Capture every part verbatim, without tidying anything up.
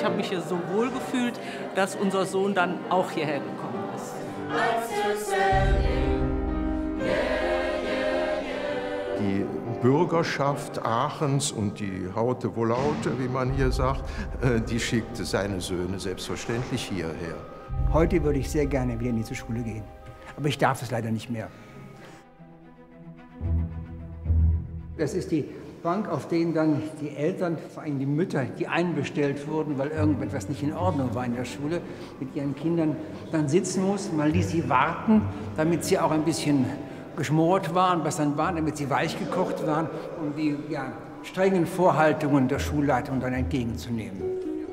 ich habe mich hier so wohl gefühlt, dass unser Sohn dann auch hierher gekommen ist. Die Bürgerschaft Aachens und die Haute Wohlaute, wie man hier sagt, die schickte seine Söhne selbstverständlich hierher. Heute würde ich sehr gerne wieder in diese Schule gehen, aber ich darf es leider nicht mehr. Das ist die Bank, auf denen dann die Eltern, vor allem die Mütter, die einbestellt wurden, weil irgendetwas nicht in Ordnung war in der Schule, mit ihren Kindern dann sitzen mussten. Man ließ sie warten, damit sie auch ein bisschen geschmort waren, was dann waren, damit sie weich gekocht waren, um die ja, strengen Vorhaltungen der Schulleitung dann entgegenzunehmen.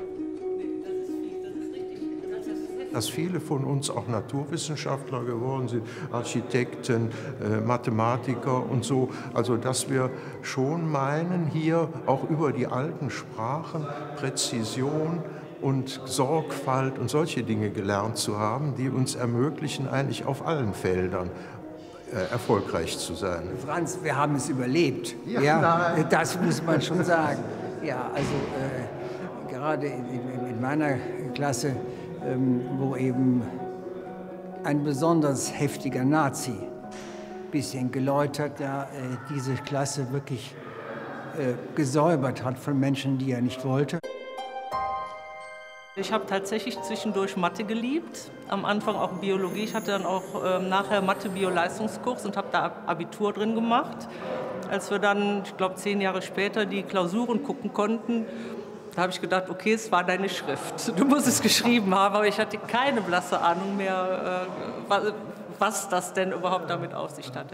Dass viele von uns auch Naturwissenschaftler geworden sind, Architekten, äh, Mathematiker und so. Also dass wir schon meinen, hier auch über die alten Sprachen Präzision und Sorgfalt und solche Dinge gelernt zu haben, die uns ermöglichen, eigentlich auf allen Feldern äh, erfolgreich zu sein. Franz, wir haben es überlebt. Ja, ja, das muss man schon sagen. Ja, also äh, gerade in, in, in meiner Klasse, Ähm, wo eben ein besonders heftiger Nazi, bisschen geläutert, ja, äh, diese Klasse wirklich äh, gesäubert hat von Menschen, die er nicht wollte. Ich habe tatsächlich zwischendurch Mathe geliebt, am Anfang auch Biologie. Ich hatte dann auch äh, nachher Mathe-Bio-Leistungskurs und habe da Abitur drin gemacht. Als wir dann, ich glaube, zehn Jahre später die Klausuren gucken konnten, da habe ich gedacht, okay, es war deine Schrift. Du musst es geschrieben haben, aber ich hatte keine blasse Ahnung mehr, äh, was das denn überhaupt damit auf sich hatte.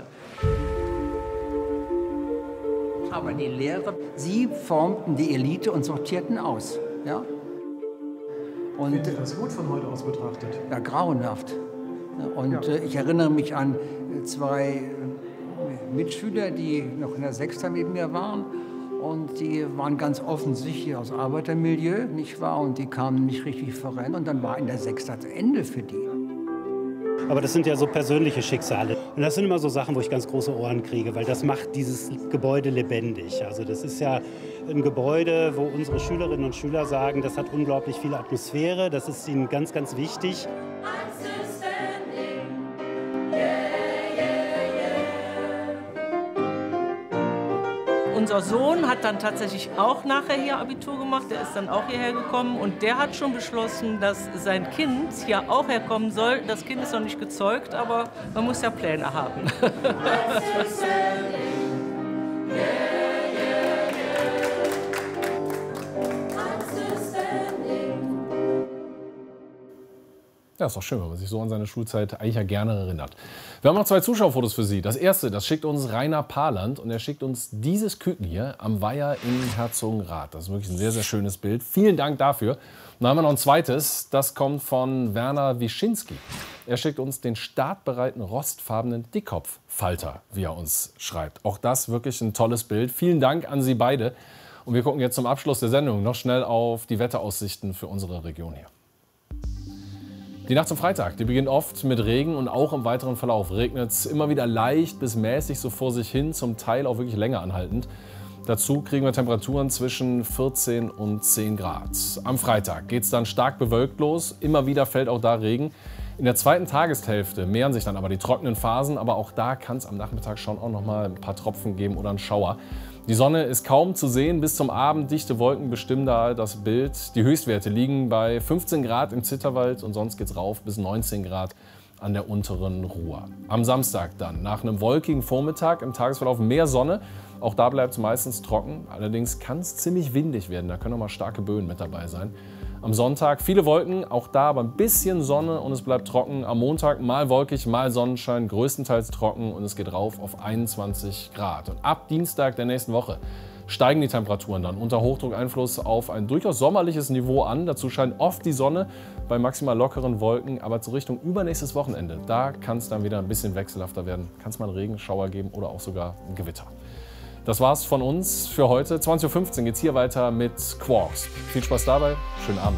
Aber die Lehrer, sie formten die Elite und sortierten aus. Ja? Und, Finden Sie das gut von heute aus betrachtet? Ja, grauenhaft. Und ja. äh, ich erinnere mich an zwei äh, Mitschüler, die noch in der Sechster mit mir waren. Und die waren ganz offensichtlich aus Arbeitermilieu, nicht wahr? Und die kamen nicht richtig voran. Und dann war in der Sechster das Ende für die. Aber das sind ja so persönliche Schicksale. Und das sind immer so Sachen, wo ich ganz große Ohren kriege, weil das macht dieses Gebäude lebendig. Also das ist ja ein Gebäude, wo unsere Schülerinnen und Schüler sagen, das hat unglaublich viel Atmosphäre. Das ist ihnen ganz, ganz wichtig. Unser Sohn hat dann tatsächlich auch nachher hier Abitur gemacht, der ist dann auch hierher gekommen und der hat schon beschlossen, dass sein Kind hier auch herkommen soll. Das Kind ist noch nicht gezeugt, aber man muss ja Pläne haben. Ja, ist doch schön, wenn man sich so an seine Schulzeit eigentlich ja gerne erinnert. Wir haben noch zwei Zuschauerfotos für Sie. Das erste, das schickt uns Rainer Paland und er schickt uns dieses Küken hier am Weiher in Herzogenrath. Das ist wirklich ein sehr, sehr schönes Bild. Vielen Dank dafür. Und dann haben wir noch ein zweites, das kommt von Werner Wischinski. Er schickt uns den startbereiten rostfarbenen Dickkopffalter, wie er uns schreibt. Auch das wirklich ein tolles Bild. Vielen Dank an Sie beide. Und wir gucken jetzt zum Abschluss der Sendung noch schnell auf die Wetteraussichten für unsere Region hier. Die Nacht zum Freitag, die beginnt oft mit Regen und auch im weiteren Verlauf regnet es immer wieder leicht bis mäßig so vor sich hin, zum Teil auch wirklich länger anhaltend. Dazu kriegen wir Temperaturen zwischen vierzehn und zehn Grad. Am Freitag geht es dann stark bewölkt los, immer wieder fällt auch da Regen. In der zweiten Tageshälfte mehren sich dann aber die trockenen Phasen, aber auch da kann es am Nachmittag schon auch noch mal ein paar Tropfen geben oder einen Schauer. Die Sonne ist kaum zu sehen, bis zum Abend dichte Wolken bestimmen da das Bild. Die Höchstwerte liegen bei fünfzehn Grad im Zitterwald und sonst geht's rauf bis neunzehn Grad an der unteren Ruhr. Am Samstag dann, nach einem wolkigen Vormittag, im Tagesverlauf mehr Sonne. Auch da bleibt es meistens trocken, allerdings kann es ziemlich windig werden, da können auch mal starke Böen mit dabei sein. Am Sonntag viele Wolken, auch da aber ein bisschen Sonne und es bleibt trocken. Am Montag mal wolkig, mal Sonnenschein, größtenteils trocken und es geht rauf auf einundzwanzig Grad. Und ab Dienstag der nächsten Woche steigen die Temperaturen dann unter Hochdruckeinfluss auf ein durchaus sommerliches Niveau an. Dazu scheint oft die Sonne bei maximal lockeren Wolken, aber zur Richtung übernächstes Wochenende, da kann es dann wieder ein bisschen wechselhafter werden. Kann es mal einen Regenschauer geben oder auch sogar ein Gewitter. Das war's von uns für heute. zwanzig Uhr fünfzehn geht's hier weiter mit Quarks. Viel Spaß dabei, schönen Abend.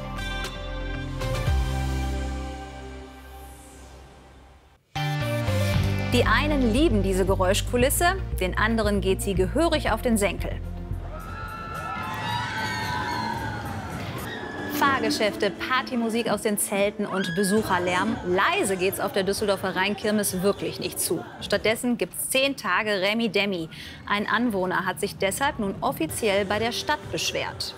Die einen lieben diese Geräuschkulisse, den anderen geht sie gehörig auf den Senkel. Fahrgeschäfte, Partymusik aus den Zelten und Besucherlärm. Leise geht's auf der Düsseldorfer Rheinkirmes wirklich nicht zu. Stattdessen gibt's zehn Tage Remi Demi. Ein Anwohner hat sich deshalb nun offiziell bei der Stadt beschwert.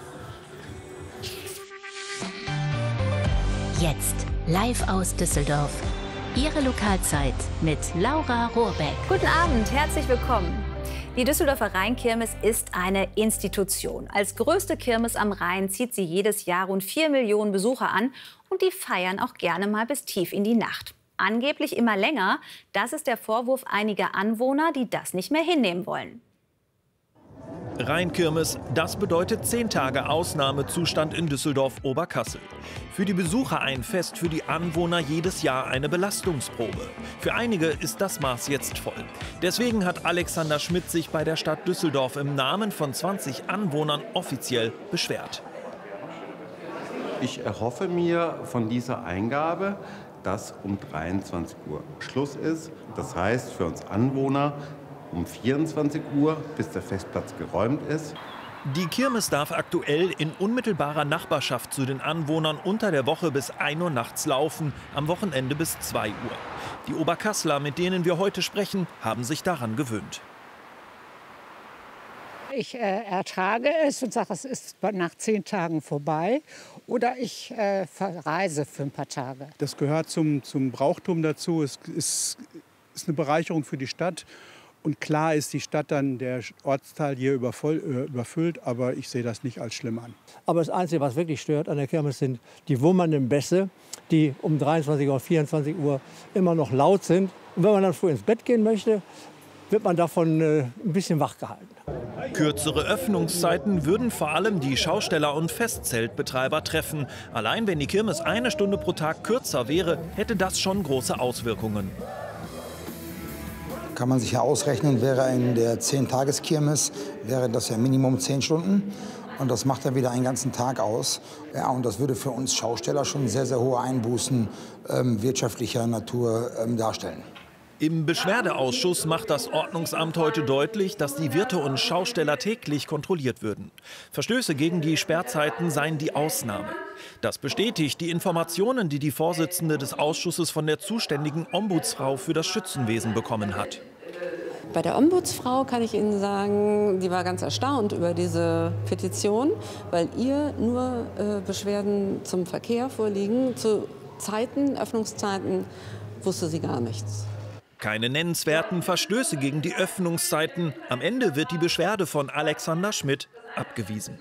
Jetzt live aus Düsseldorf. Ihre Lokalzeit mit Laura Rohrbeck. Guten Abend, herzlich willkommen. Die Düsseldorfer Rheinkirmes ist eine Institution. Als größte Kirmes am Rhein zieht sie jedes Jahr rund vier Millionen Besucher an und die feiern auch gerne mal bis tief in die Nacht. Angeblich immer länger. Das ist der Vorwurf einiger Anwohner, die das nicht mehr hinnehmen wollen. Rheinkirmes, das bedeutet zehn Tage Ausnahmezustand in Düsseldorf-Oberkassel. Für die Besucher ein Fest, für die Anwohner jedes Jahr eine Belastungsprobe. Für einige ist das Maß jetzt voll. Deswegen hat Alexander Schmidt sich bei der Stadt Düsseldorf im Namen von zwanzig Anwohnern offiziell beschwert. Ich erhoffe mir von dieser Eingabe, dass um dreiundzwanzig Uhr Schluss ist. Das heißt für uns Anwohner, um vierundzwanzig Uhr, bis der Festplatz geräumt ist. Die Kirmes darf aktuell in unmittelbarer Nachbarschaft zu den Anwohnern unter der Woche bis ein Uhr nachts laufen, am Wochenende bis zwei Uhr. Die Oberkasseler, mit denen wir heute sprechen, haben sich daran gewöhnt. Ich äh, ertrage es und sage, es ist nach zehn Tagen vorbei. Oder ich äh, verreise für ein paar Tage. Das gehört zum, zum Brauchtum dazu. Es ist, ist eine Bereicherung für die Stadt. Und klar ist die Stadt dann, der Ortsteil hier übervoll, äh, überfüllt, aber ich sehe das nicht als schlimm an. Aber das Einzige, was wirklich stört an der Kirmes, sind die wummernden Bässe, die um dreiundzwanzig Uhr, vierundzwanzig Uhr immer noch laut sind. Und wenn man dann früh ins Bett gehen möchte, wird man davon äh, ein bisschen wach gehalten. Kürzere Öffnungszeiten würden vor allem die Schausteller und Festzeltbetreiber treffen. Allein wenn die Kirmes eine Stunde pro Tag kürzer wäre, hätte das schon große Auswirkungen. Kann man sich ja ausrechnen, wäre in der zehn-Tages-Kirmes, wäre das ja Minimum zehn Stunden. Und das macht dann wieder einen ganzen Tag aus. Ja, und das würde für uns Schausteller schon sehr, sehr hohe Einbußen ähm, wirtschaftlicher Natur ähm, darstellen. Im Beschwerdeausschuss macht das Ordnungsamt heute deutlich, dass die Wirte und Schausteller täglich kontrolliert würden. Verstöße gegen die Sperrzeiten seien die Ausnahme. Das bestätigt die Informationen, die die Vorsitzende des Ausschusses von der zuständigen Ombudsfrau für das Schützenwesen bekommen hat. Bei der Ombudsfrau kann ich Ihnen sagen, die war ganz erstaunt über diese Petition, weil ihr nur äh, Beschwerden zum Verkehr vorliegen. Zu Zeiten, Öffnungszeiten wusste sie gar nichts. Keine nennenswerten Verstöße gegen die Öffnungszeiten. Am Ende wird die Beschwerde von Alexander Schmidt abgewiesen.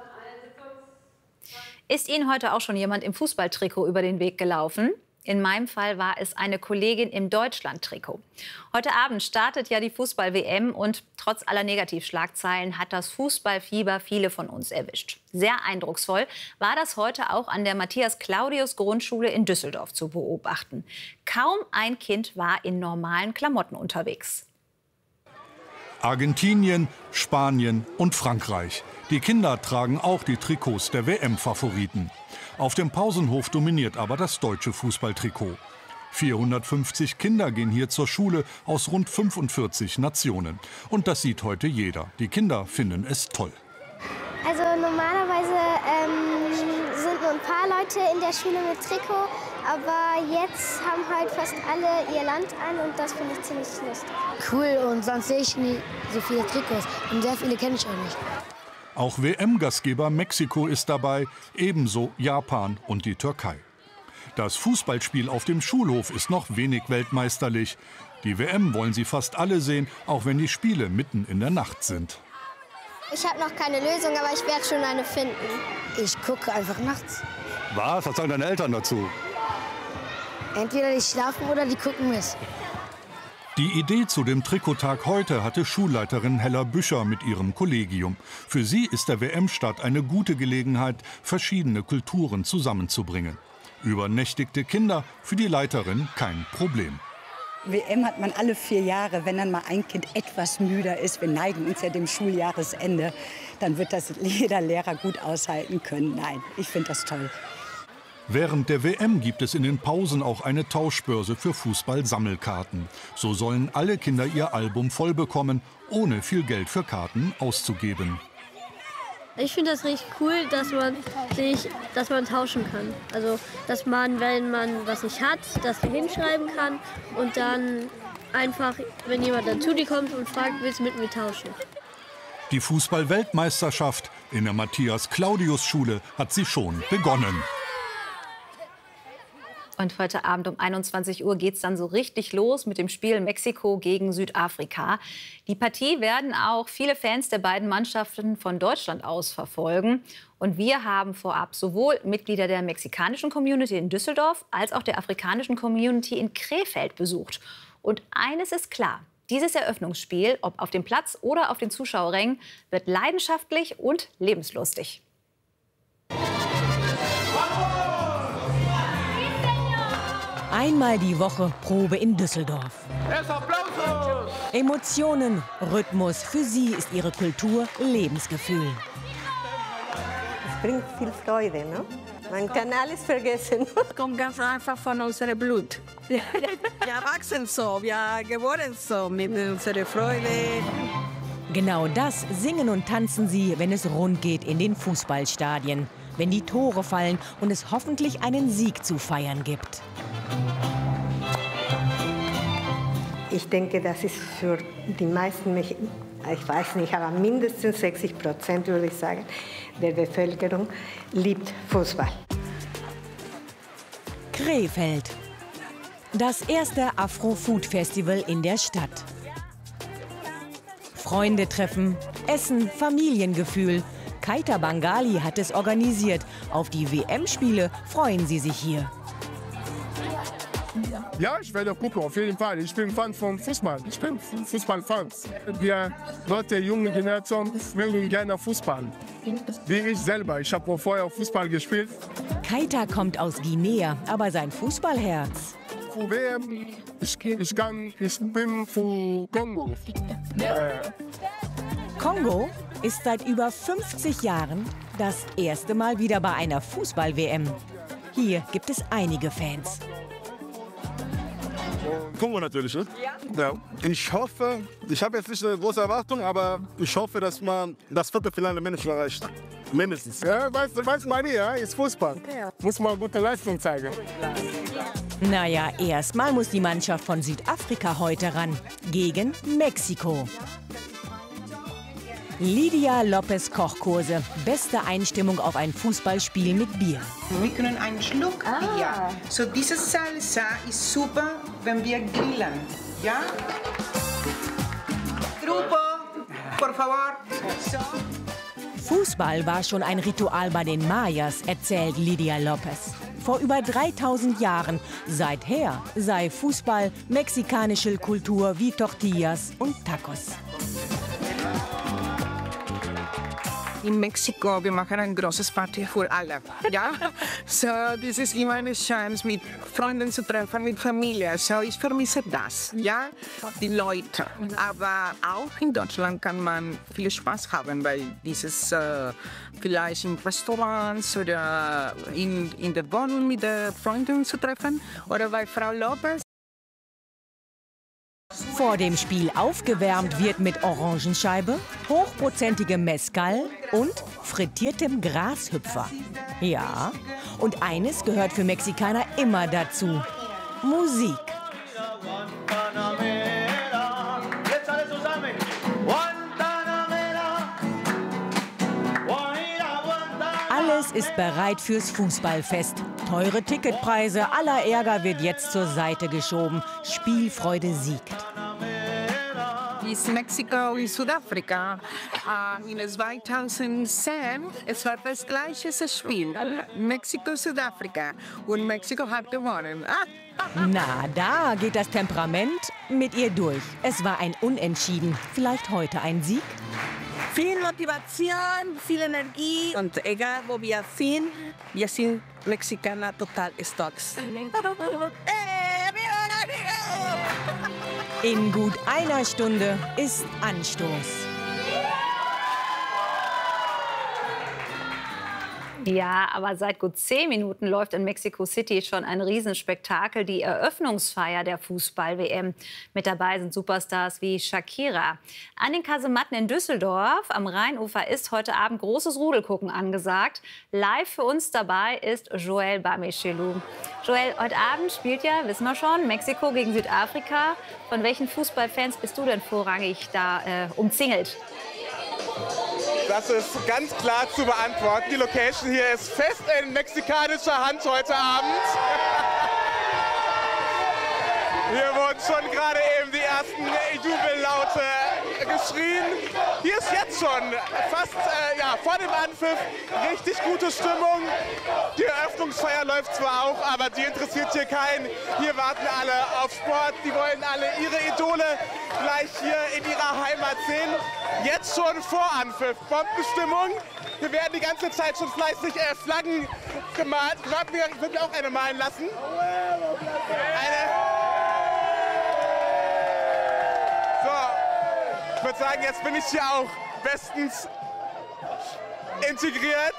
Ist Ihnen heute auch schon jemand im Fußballtrikot über den Weg gelaufen? In meinem Fall war es eine Kollegin im Deutschland-Trikot. Heute Abend startet ja die Fußball-W M und trotz aller Negativschlagzeilen hat das Fußballfieber viele von uns erwischt. Sehr eindrucksvoll war das heute auch an der Matthias-Claudius-Grundschule in Düsseldorf zu beobachten. Kaum ein Kind war in normalen Klamotten unterwegs. Argentinien, Spanien und Frankreich. Die Kinder tragen auch die Trikots der W M-Favoriten. Auf dem Pausenhof dominiert aber das deutsche Fußballtrikot. vierhundertfünfzig Kinder gehen hier zur Schule aus rund fünfundvierzig Nationen. Und das sieht heute jeder. Die Kinder finden es toll. Also normalerweise ähm, sind nur ein paar Leute in der Schule mit Trikot. Aber jetzt haben halt fast alle ihr Land an und das finde ich ziemlich lustig. Cool, und sonst sehe ich nie so viele Trikots. Und sehr viele kenne ich auch nicht. Auch W M-Gastgeber Mexiko ist dabei, ebenso Japan und die Türkei. Das Fußballspiel auf dem Schulhof ist noch wenig weltmeisterlich. Die W M wollen sie fast alle sehen, auch wenn die Spiele mitten in der Nacht sind. Ich habe noch keine Lösung, aber ich werde schon eine finden. Ich gucke einfach nachts. Was? Was sagen deine Eltern dazu? Entweder die schlafen oder die gucken Mist. Die Idee zu dem Trikottag heute hatte Schulleiterin Hella Büscher mit ihrem Kollegium. Für sie ist der W M-Start eine gute Gelegenheit, verschiedene Kulturen zusammenzubringen. Übernächtigte Kinder, für die Leiterin kein Problem. W M hat man alle vier Jahre. Wenn dann mal ein Kind etwas müder ist, wir neigen uns ja dem Schuljahresende, dann wird das jeder Lehrer gut aushalten können. Nein, ich finde das toll. Während der W M gibt es in den Pausen auch eine Tauschbörse für Fußball-Sammelkarten. So sollen alle Kinder ihr Album voll bekommen, ohne viel Geld für Karten auszugeben. Ich finde das richtig cool, dass man sich, dass man tauschen kann. Also, dass man, wenn man was nicht hat, das hinschreiben kann und dann einfach, wenn jemand dann zu dir kommt und fragt, willst du mit mir tauschen? Die Fußball-Weltmeisterschaft in der Matthias-Claudius-Schule hat sie schon begonnen. Und heute Abend um einundzwanzig Uhr geht es dann so richtig los mit dem Spiel Mexiko gegen Südafrika. Die Partie werden auch viele Fans der beiden Mannschaften von Deutschland aus verfolgen. Und wir haben vorab sowohl Mitglieder der mexikanischen Community in Düsseldorf als auch der afrikanischen Community in Krefeld besucht. Und eines ist klar: Dieses Eröffnungsspiel, ob auf dem Platz oder auf den Zuschauerrängen, wird leidenschaftlich und lebenslustig. Einmal die Woche Probe in Düsseldorf. Emotionen, Rhythmus, für sie ist ihre Kultur Lebensgefühl. Es bringt viel Freude, ne? Man kann alles vergessen. Es kommt ganz einfach von unserem Blut. Wir wachsen so, wir geworden so mit unserer Freude. Genau das singen und tanzen sie, wenn es rund geht in den Fußballstadien. Wenn die Tore fallen und es hoffentlich einen Sieg zu feiern gibt. Ich denke, das ist für die meisten, ich weiß nicht, aber mindestens sechzig Prozent, würde ich sagen, der Bevölkerung liebt Fußball. Krefeld. Das erste Afro-Food-Festival in der Stadt. Freunde treffen, Essen, Familiengefühl. Keita Bangali hat es organisiert. Auf die W M-Spiele freuen sie sich hier. Ja, ich werde gucken, auf jeden Fall. Ich bin Fan von Fußball. Ich bin Fußballfan. Wir Leute, junge Generation, spielen gerne Fußball. Wie ich selber. Ich habe vorher Fußball gespielt. Keita kommt aus Guinea, aber sein Fußballherz. Ich, ich, kann, ich bin von Kongo. Äh. Kongo ist seit über fünfzig Jahren das erste Mal wieder bei einer Fußball-W M. Hier gibt es einige Fans. Kongo natürlich, ne? Ja. Ich hoffe, ich habe jetzt nicht eine große Erwartung, aber ich hoffe, dass man das Viertelfinale mindestens erreicht. Mindestens. Ja, weißt du, weißt du, ja, ist Fußball. Muss man gute Leistung zeigen. Naja, erstmal muss die Mannschaft von Südafrika heute ran. Gegen Mexiko. Lydia Lopez Kochkurse. Beste Einstimmung auf ein Fußballspiel mit Bier. Wir können einen Schluck ah. Bier. So diese Salsa ist super, wenn wir grillen. Ja? Grupo, por favor. So. Fußball war schon ein Ritual bei den Mayas, erzählt Lydia Lopez. Vor über dreitausend Jahren. Seither sei Fußball mexikanische Kultur wie Tortillas und Tacos. In Mexiko, wir machen ein großes Party für alle. Ja? So, das ist immer eine Chance, mit Freunden zu treffen, mit Familie. So, ich vermisse das, ja? Die Leute. Aber auch in Deutschland kann man viel Spaß haben, weil dieses äh, vielleicht in Restaurants oder in, in der Wohnung mit den Freunden zu treffen oder bei Frau Lopez. Vor dem Spiel aufgewärmt wird mit Orangenscheibe, hochprozentigem Mezcal und frittiertem Grashüpfer. Ja, und eines gehört für Mexikaner immer dazu: Musik. Alles ist bereit fürs Fußballfest. Teure Ticketpreise, aller Ärger wird jetzt zur Seite geschoben. Spielfreude siegt. Ist Mexiko und Südafrika. Uh, in zweitausendzehn es war das gleiche Spiel. Mexiko-Südafrika. Und Mexiko hat gewonnen. Ah. Na, da geht das Temperament mit ihr durch. Es war ein Unentschieden. Vielleicht heute ein Sieg? Viel Motivation, viel Energie. Und egal, wo wir sind, wir sind Mexikaner total stolz. In gut einer Stunde ist Anstoß. Ja, aber seit gut zehn Minuten läuft in Mexico City schon ein Riesenspektakel, die Eröffnungsfeier der Fußball-W M. Mit dabei sind Superstars wie Shakira. An den Kasematten in Düsseldorf am Rheinufer ist heute Abend großes Rudelgucken angesagt. Live für uns dabei ist Joel Bamechelou. Joel, heute Abend spielt ja, wissen wir schon, Mexiko gegen Südafrika. Von welchen Fußballfans bist du denn vorrangig da äh, umzingelt? Das ist ganz klar zu beantworten. Die Location hier ist fest in mexikanischer Hand heute Abend. Hier wurden schon gerade eben die ersten Jubellaute geschrien. Hier ist jetzt schon fast äh, ja, vor dem Anpfiff richtig gute Stimmung. Die Eröffnungsfeier läuft zwar auch, aber die interessiert hier keinen. Hier warten alle auf Sport. Die wollen alle ihre Idole gleich hier in ihrer Heimat sehen. Jetzt schon vor Anpfiff. Bombenstimmung. Wir werden die ganze Zeit schon fleißig äh, Flaggen gemalt. Ich würde mir auch eine malen lassen. Eine Ich würde sagen, jetzt bin ich hier auch bestens integriert.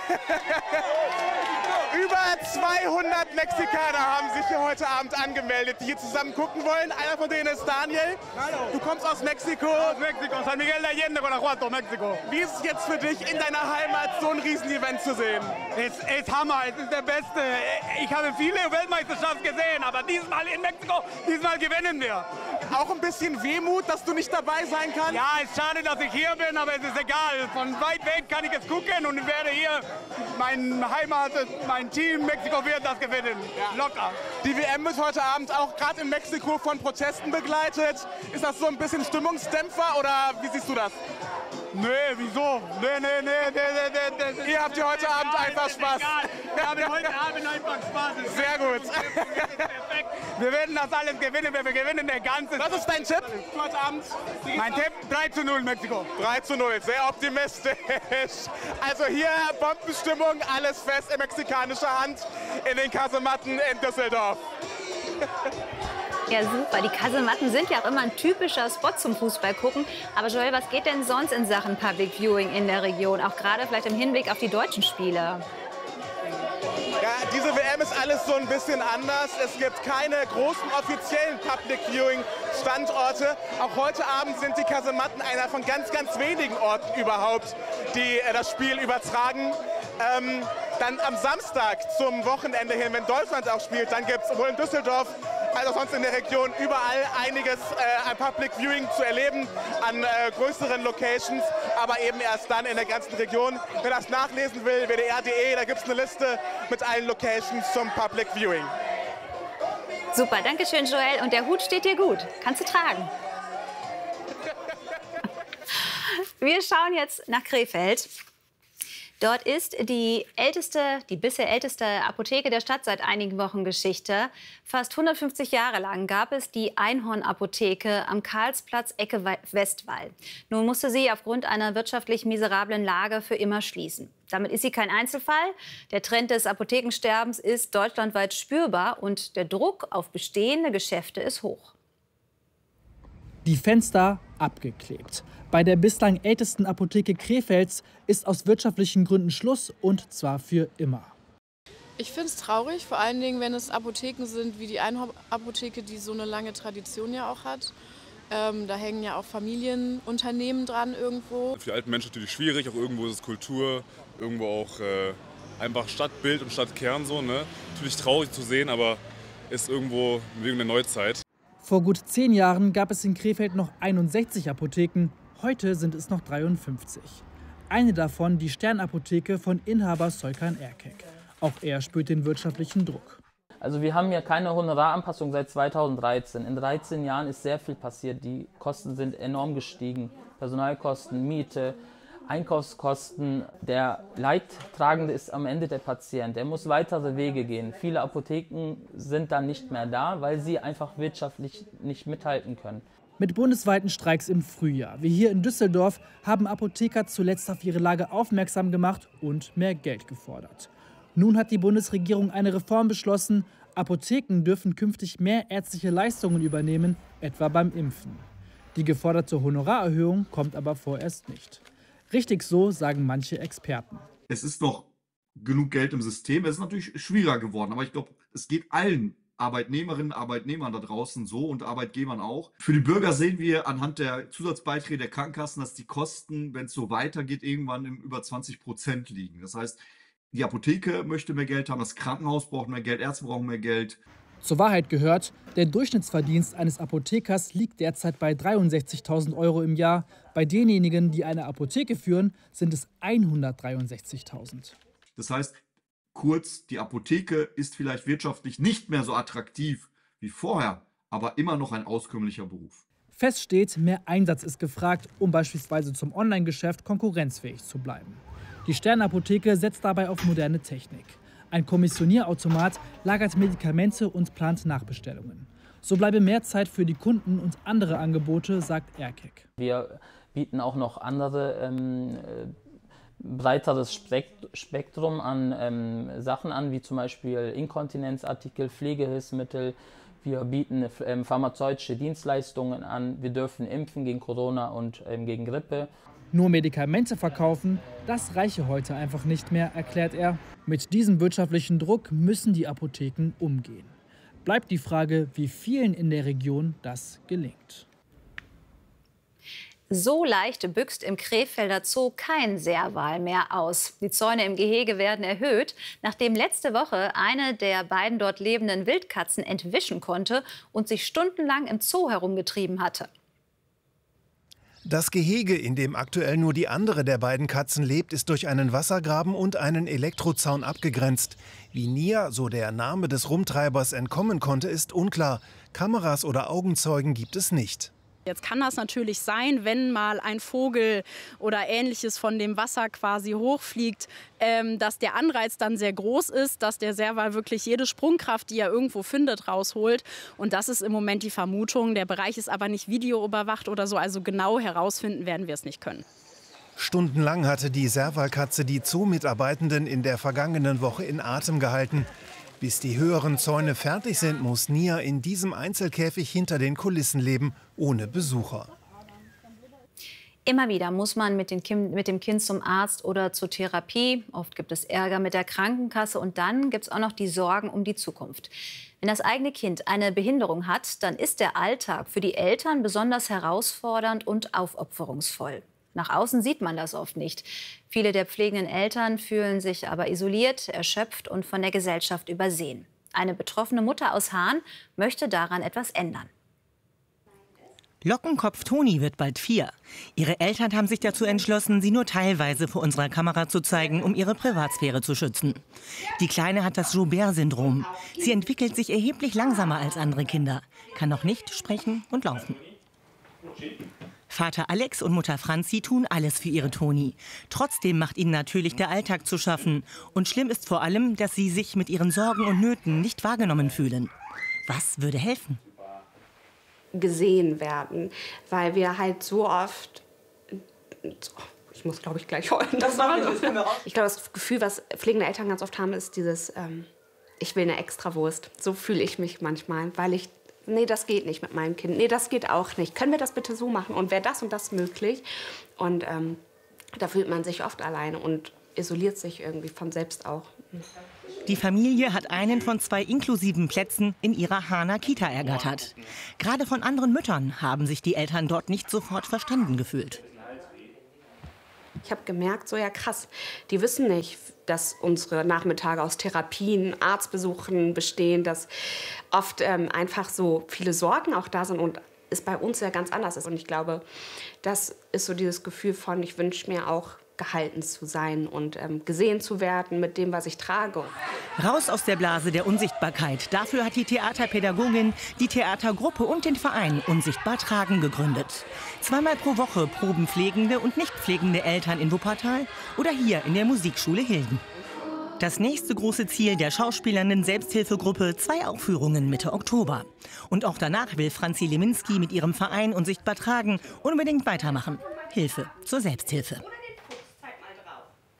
Über zweihundert Mexikaner haben sich hier heute Abend angemeldet, die hier zusammen gucken wollen. Einer von denen ist Daniel. Du kommst aus Mexiko. Aus Mexiko, San Miguel de Allende, Guanajuato, Mexiko. Wie ist es jetzt für dich, in deiner Heimat so ein Riesenevent zu sehen? Es ist Hammer, es ist der Beste. Ich habe viele Weltmeisterschaften gesehen, aber diesmal in Mexiko, diesmal gewinnen wir. Auch ein bisschen Wehmut, dass du nicht dabei sein kannst? Ja, es ist schade, dass ich hier bin, aber es ist egal. Von weit weg kann ich es gucken und ich werde hier mein Heimat, mein Team Mexiko wird das gewinnen. Ja. Locker. Die W M ist heute Abend auch gerade in Mexiko von Protesten begleitet. Ist das so ein bisschen Stimmungsdämpfer oder wie siehst du das? Nee, wieso? Nee, nee, nee, nee, nee, nee, nee. Ihr habt hier heute egal, Abend einfach Spaß. Wir haben heute Abend einfach Spaß. Sehr gut. Wir werden das alles gewinnen, wir gewinnen der ganze. Was ist dein Tipp heute Abend? Mein Tipp drei zu null Mexiko. drei zu null, sehr optimistisch. Also hier Bombenstimmung, alles fest in mexikanischer Hand in den Kasematten in Düsseldorf. Ja, super. Die Kasematten sind ja auch immer ein typischer Spot zum Fußball gucken. Aber Joel, was geht denn sonst in Sachen Public Viewing in der Region? Auch gerade vielleicht im Hinblick auf die deutschen Spiele. Ja, diese W M ist alles so ein bisschen anders. Es gibt keine großen offiziellen Public Viewing Standorte. Auch heute Abend sind die Kasematten einer von ganz, ganz wenigen Orten überhaupt, die äh, das Spiel übertragen. Ähm, dann am Samstag zum Wochenende hin, wenn Deutschland auch spielt, dann gibt es sowohl in Düsseldorf als auch sonst in der Region überall einiges äh, an Public Viewing zu erleben, an äh, größeren Locations, aber eben erst dann in der ganzen Region. Wer das nachlesen will, w d r punkt d e, da gibt es eine Liste mit allen Locations zum Public Viewing. Super, danke schön, Joel. Und der Hut steht dir gut. Kannst du tragen. Wir schauen jetzt nach Krefeld. Dort ist die älteste, die bisher älteste Apotheke der Stadt seit einigen Wochen Geschichte. Fast hundertfünfzig Jahre lang gab es die Einhorn-Apotheke am Karlsplatz Ecke Westwall. Nun musste sie aufgrund einer wirtschaftlich miserablen Lage für immer schließen. Damit ist sie kein Einzelfall. Der Trend des Apothekensterbens ist deutschlandweit spürbar und der Druck auf bestehende Geschäfte ist hoch. Die Fenster abgeklebt. Bei der bislang ältesten Apotheke Krefelds ist aus wirtschaftlichen Gründen Schluss, und zwar für immer. Ich finde es traurig, vor allen Dingen, wenn es Apotheken sind wie die Einhorn-Apotheke, die so eine lange Tradition ja auch hat. Ähm, da hängen ja auch Familienunternehmen dran irgendwo. Für die alten Menschen natürlich schwierig, auch irgendwo ist es Kultur, irgendwo auch äh, einfach Stadtbild und Stadtkern so, ne? Natürlich traurig zu sehen, aber ist irgendwo wegen der Neuzeit. Vor gut zehn Jahren gab es in Krefeld noch einundsechzig Apotheken, heute sind es noch dreiundfünfzig. Eine davon die Sternapotheke von Inhaber Soykan Erkek. Auch er spürt den wirtschaftlichen Druck. Also wir haben ja keine Honoraranpassung seit zweitausenddreizehn. In dreizehn Jahren ist sehr viel passiert. Die Kosten sind enorm gestiegen. Personalkosten, Miete, Einkaufskosten. Der Leidtragende ist am Ende der Patient. Er muss weitere Wege gehen. Viele Apotheken sind dann nicht mehr da, weil sie einfach wirtschaftlich nicht mithalten können. Mit bundesweiten Streiks im Frühjahr, wie hier in Düsseldorf, haben Apotheker zuletzt auf ihre Lage aufmerksam gemacht und mehr Geld gefordert. Nun hat die Bundesregierung eine Reform beschlossen. Apotheken dürfen künftig mehr ärztliche Leistungen übernehmen, etwa beim Impfen. Die geforderte Honorarerhöhung kommt aber vorerst nicht. Richtig so, sagen manche Experten. Es ist doch genug Geld im System. Es ist natürlich schwieriger geworden, aber ich glaube, es geht allen Arbeitnehmerinnen, Arbeitnehmern da draußen so und Arbeitgebern auch. Für die Bürger sehen wir anhand der Zusatzbeiträge der Krankenkassen, dass die Kosten, wenn es so weitergeht, irgendwann im über zwanzig Prozent liegen. Das heißt, die Apotheke möchte mehr Geld haben, das Krankenhaus braucht mehr Geld, Ärzte brauchen mehr Geld. Zur Wahrheit gehört, der Durchschnittsverdienst eines Apothekers liegt derzeit bei dreiundsechzigtausend Euro im Jahr. Bei denjenigen, die eine Apotheke führen, sind es hundertdreiundsechzigtausend. Das heißt, kurz, die Apotheke ist vielleicht wirtschaftlich nicht mehr so attraktiv wie vorher, aber immer noch ein auskömmlicher Beruf. Fest steht, mehr Einsatz ist gefragt, um beispielsweise zum Online-Geschäft konkurrenzfähig zu bleiben. Die Sternapotheke setzt dabei auf moderne Technik. Ein Kommissionierautomat lagert Medikamente und plant Nachbestellungen. So bleibe mehr Zeit für die Kunden und andere Angebote, sagt Erkek. Wir bieten auch noch andere ähm, breiteres Spektrum an ähm, Sachen an, wie zum Beispiel Inkontinenzartikel, Pflegehilfsmittel. Wir bieten ähm, pharmazeutische Dienstleistungen an. Wir dürfen impfen gegen Corona und ähm, gegen Grippe. Nur Medikamente verkaufen, das reiche heute einfach nicht mehr, erklärt er. Mit diesem wirtschaftlichen Druck müssen die Apotheken umgehen. Bleibt die Frage, wie vielen in der Region das gelingt. So leicht büxt im Krefelder Zoo kein Serval mehr aus. Die Zäune im Gehege werden erhöht, nachdem letzte Woche eine der beiden dort lebenden Wildkatzen entwischen konnte und sich stundenlang im Zoo herumgetrieben hatte. Das Gehege, in dem aktuell nur die andere der beiden Katzen lebt, ist durch einen Wassergraben und einen Elektrozaun abgegrenzt. Wie Nia, so der Name des Rumtreibers, entkommen konnte, ist unklar. Kameras oder Augenzeugen gibt es nicht. Jetzt kann das natürlich sein, wenn mal ein Vogel oder Ähnliches von dem Wasser quasi hochfliegt, ähm, dass der Anreiz dann sehr groß ist, dass der Serval wirklich jede Sprungkraft, die er irgendwo findet, rausholt. Und das ist im Moment die Vermutung. Der Bereich ist aber nicht videoüberwacht oder so, also genau herausfinden werden wir es nicht können. Stundenlang hatte die Servalkatze die Zoo-Mitarbeitenden in der vergangenen Woche in Atem gehalten. Bis die höheren Zäune fertig sind, muss Nia in diesem Einzelkäfig hinter den Kulissen leben, ohne Besucher. Immer wieder muss man mit, den kind, mit dem Kind zum Arzt oder zur Therapie. Oft gibt es Ärger mit der Krankenkasse und dann gibt es auch noch die Sorgen um die Zukunft. Wenn das eigene Kind eine Behinderung hat, dann ist der Alltag für die Eltern besonders herausfordernd und aufopferungsvoll. Nach außen sieht man das oft nicht. Viele der pflegenden Eltern fühlen sich aber isoliert, erschöpft und von der Gesellschaft übersehen. Eine betroffene Mutter aus Hahn möchte daran etwas ändern. Lockenkopf Toni wird bald vier. Ihre Eltern haben sich dazu entschlossen, sie nur teilweise vor unserer Kamera zu zeigen, um ihre Privatsphäre zu schützen. Die Kleine hat das Joubert-Syndrom. Sie entwickelt sich erheblich langsamer als andere Kinder, kann noch nicht sprechen und laufen. Vater Alex und Mutter Franzi tun alles für ihre Toni. Trotzdem macht ihnen natürlich der Alltag zu schaffen. Und schlimm ist vor allem, dass sie sich mit ihren Sorgen und Nöten nicht wahrgenommen fühlen. Was würde helfen? Gesehen werden, weil wir halt so oft, ich muss glaube ich gleich heulen, das war so. Ich glaube, das Gefühl, was pflegende Eltern ganz oft haben, ist dieses, ähm, ich will eine Extrawurst. So fühle ich mich manchmal, weil ich, nee, das geht nicht mit meinem Kind, nee, das geht auch nicht. Können wir das bitte so machen und wäre das und das möglich? Und ähm, da fühlt man sich oft alleine und isoliert sich irgendwie von selbst auch. Die Familie hat einen von zwei inklusiven Plätzen in ihrer Hahner Kita ergattert. Gerade von anderen Müttern haben sich die Eltern dort nicht sofort verstanden gefühlt. Ich habe gemerkt, so ja krass, die wissen nicht, dass unsere Nachmittage aus Therapien, Arztbesuchen bestehen, dass oft ähm, einfach so viele Sorgen auch da sind und es bei uns ja ganz anders ist. Und ich glaube, das ist so dieses Gefühl von, ich wünsche mir auch, gehalten zu sein und ähm, gesehen zu werden mit dem, was ich trage. Raus aus der Blase der Unsichtbarkeit. Dafür hat die Theaterpädagogin die Theatergruppe und den Verein Unsichtbar Tragen gegründet. Zweimal pro Woche proben pflegende und nicht pflegende Eltern in Wuppertal oder hier in der Musikschule Hilden. Das nächste große Ziel der schauspielernden Selbsthilfegruppe, zwei Aufführungen Mitte Oktober. Und auch danach will Franzi Leminski mit ihrem Verein Unsichtbar Tragen unbedingt weitermachen. Hilfe zur Selbsthilfe.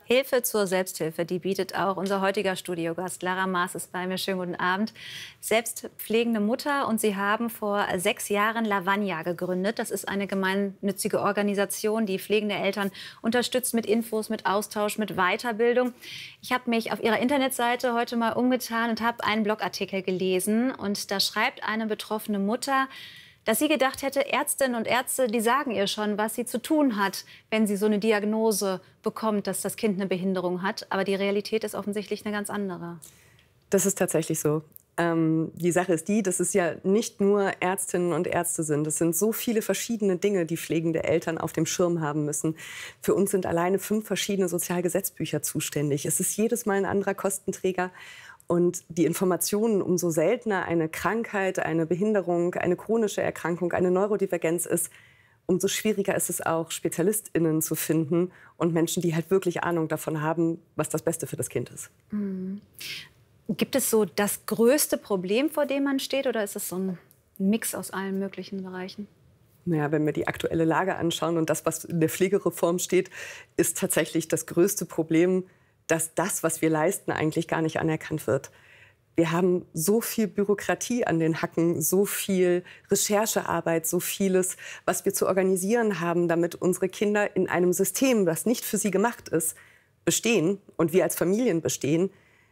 Hilfe zur Selbsthilfe, die bietet auch unser heutiger Studiogast. Lara Maas ist bei mir. Schönen guten Abend. Selbstpflegende Mutter, und Sie haben vor sechs Jahren Lavagna gegründet. Das ist eine gemeinnützige Organisation, die pflegende Eltern unterstützt mit Infos, mit Austausch, mit Weiterbildung. Ich habe mich auf Ihrer Internetseite heute mal umgetan und habe einen Blogartikel gelesen. Und da schreibt eine betroffene Mutter, dass sie gedacht hätte, Ärztinnen und Ärzte, die sagen ihr schon, was sie zu tun hat, wenn sie so eine Diagnose bekommt, dass das Kind eine Behinderung hat. Aber die Realität ist offensichtlich eine ganz andere. Das ist tatsächlich so. Ähm, die Sache ist die, dass es ja nicht nur Ärztinnen und Ärzte sind. Es sind so viele verschiedene Dinge, die pflegende Eltern auf dem Schirm haben müssen. Für uns sind alleine fünf verschiedene Sozialgesetzbücher zuständig. Es ist jedes Mal ein anderer Kostenträger. Und die Informationen, umso seltener eine Krankheit, eine Behinderung, eine chronische Erkrankung, eine Neurodivergenz ist, umso schwieriger ist es auch, SpezialistInnen zu finden und Menschen, die halt wirklich Ahnung davon haben, was das Beste für das Kind ist. Mhm. Gibt es so das größte Problem, vor dem man steht, oder ist es so ein Mix aus allen möglichen Bereichen? Naja, wenn wir die aktuelle Lage anschauen und das, was in der Pflegereform steht, ist tatsächlich das größte Problem, dass das, was wir leisten, eigentlich gar nicht anerkannt wird. Wir haben so viel Bürokratie an den Hacken, so viel Recherchearbeit, so vieles, was wir zu organisieren haben, damit unsere Kinder in einem System, das nicht für sie gemacht ist, bestehen und wir als Familien bestehen,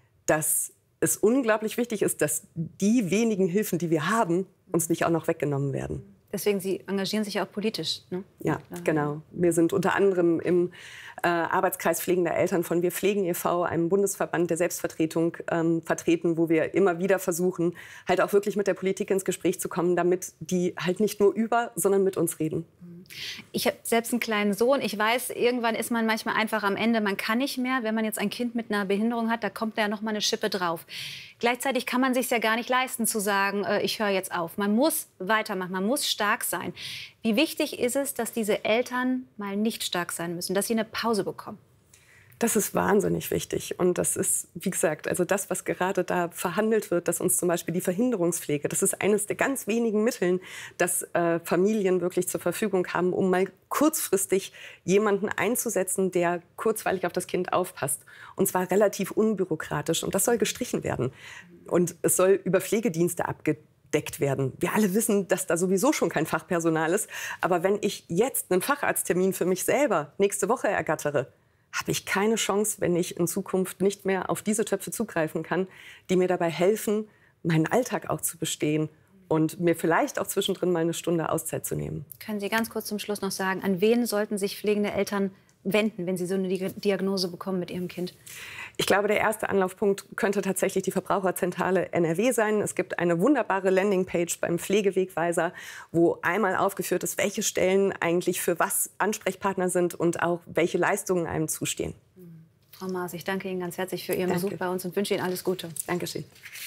dass es unglaublich wichtig ist, dass die wenigen Hilfen, die wir haben, uns nicht auch noch weggenommen werden. Deswegen, Sie engagieren sich ja auch politisch, ne? Ja, genau. Wir sind unter anderem im äh, Arbeitskreis pflegender Eltern von Wir pflegen e V, einem Bundesverband der Selbstvertretung, ähm, vertreten, wo wir immer wieder versuchen, halt auch wirklich mit der Politik ins Gespräch zu kommen, damit die halt nicht nur über, sondern mit uns reden. Ich habe selbst einen kleinen Sohn. Ich weiß, irgendwann ist man manchmal einfach am Ende. Man kann nicht mehr. Wenn man jetzt ein Kind mit einer Behinderung hat, da kommt da noch mal eine Schippe drauf. Gleichzeitig kann man sich ja gar nicht leisten, zu sagen, äh, ich höre jetzt auf. Man muss weitermachen, man muss stark sein. Wie wichtig ist es, dass diese Eltern mal nicht stark sein müssen, dass sie eine Pause bekommen? Das ist wahnsinnig wichtig. Und das ist, wie gesagt, also das, was gerade da verhandelt wird, dass uns zum Beispiel die Verhinderungspflege, das ist eines der ganz wenigen Mittel, das äh, Familien wirklich zur Verfügung haben, um mal kurzfristig jemanden einzusetzen, der kurzweilig auf das Kind aufpasst. Und zwar relativ unbürokratisch. Und das soll gestrichen werden. Und es soll über Pflegedienste abgedeckt werden. Wir alle wissen, dass da sowieso schon kein Fachpersonal ist. Aber wenn ich jetzt einen Facharzttermin für mich selber nächste Woche ergattere, habe ich keine Chance, wenn ich in Zukunft nicht mehr auf diese Töpfe zugreifen kann, die mir dabei helfen, meinen Alltag auch zu bestehen und mir vielleicht auch zwischendrin mal eine Stunde Auszeit zu nehmen. Können Sie ganz kurz zum Schluss noch sagen, an wen sollten sich pflegende Eltern wenden, wenn sie so eine Diagnose bekommen mit ihrem Kind? Ich glaube, der erste Anlaufpunkt könnte tatsächlich die Verbraucherzentrale N R W sein. Es gibt eine wunderbare Landingpage beim Pflegewegweiser, wo einmal aufgeführt ist, welche Stellen eigentlich für was Ansprechpartner sind und auch welche Leistungen einem zustehen. Frau Maas, ich danke Ihnen ganz herzlich für Ihren Danke. Besuch bei uns und wünsche Ihnen alles Gute. Dankeschön.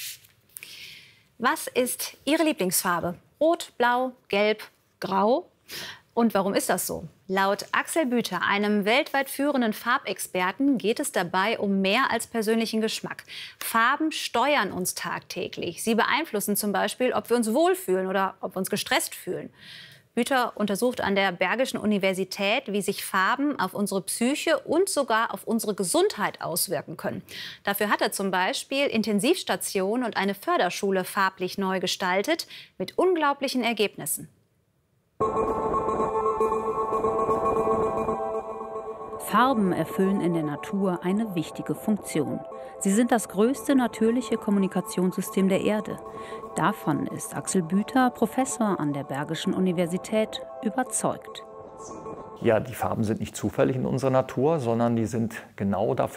Was ist Ihre Lieblingsfarbe? Rot, Blau, Gelb, Grau? Und warum ist das so? Laut Axel Büter, einem weltweit führenden Farbexperten, geht es dabei um mehr als persönlichen Geschmack. Farben steuern uns tagtäglich. Sie beeinflussen zum Beispiel, ob wir uns wohlfühlen oder ob wir uns gestresst fühlen. Büter untersucht an der Bergischen Universität, wie sich Farben auf unsere Psyche und sogar auf unsere Gesundheit auswirken können. Dafür hat er zum Beispiel Intensivstationen und eine Förderschule farblich neu gestaltet, mit unglaublichen Ergebnissen. Farben erfüllen in der Natur eine wichtige Funktion. Sie sind das größte natürliche Kommunikationssystem der Erde. Davon ist Axel Büter, Professor an der Bergischen Universität, überzeugt. Ja, die Farben sind nicht zufällig in unserer Natur, sondern die sind genau dafür